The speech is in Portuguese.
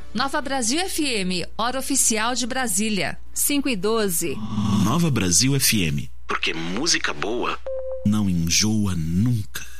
Nova Brasil FM, hora oficial de Brasília, 5h12. Nova Brasil FM, porque música boa não enjoa nunca.